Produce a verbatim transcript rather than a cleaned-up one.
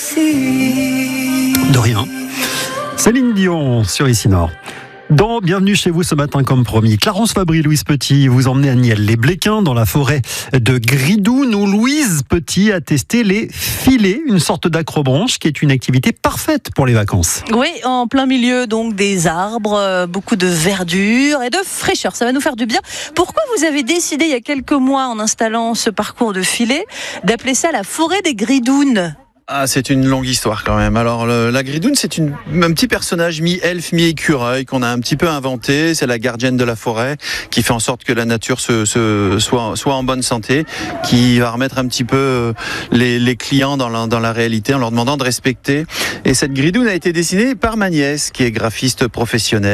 De rien. Céline Dion sur Ici Nord. Dans Bienvenue chez vous ce matin comme promis, Clarence Fabry, Louise Petit, vous emmenez à Nielles-les-Bléquins dans la forêt de Gridoun où Louise Petit a testé les filets, une sorte d'acrobranche qui est une activité parfaite pour les vacances. Oui, en plein milieu donc des arbres, beaucoup de verdure et de fraîcheur, ça va nous faire du bien. Pourquoi vous avez décidé il y a quelques mois en installant ce parcours de filets d'appeler ça la forêt des Gridounes ? Ah, c'est une longue histoire quand même. Alors, le, la Gridoune, c'est une, un petit personnage mi-elfe, mi-écureuil qu'on a un petit peu inventé. C'est la gardienne de la forêt qui fait en sorte que la nature se, se, soit, soit en bonne santé, qui va remettre un petit peu les, les clients dans la, dans la réalité en leur demandant de respecter. Et cette Gridoune a été dessinée par ma nièce, qui est graphiste professionnelle.